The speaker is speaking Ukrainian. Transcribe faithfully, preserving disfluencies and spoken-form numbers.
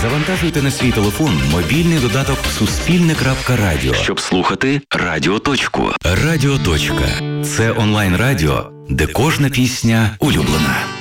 Завантажуйте на свій телефон мобільний додаток Суспільне крапка радіо, щоб слухати Радіо Точку. Радіо Точка – це онлайн-радіо, де кожна пісня улюблена.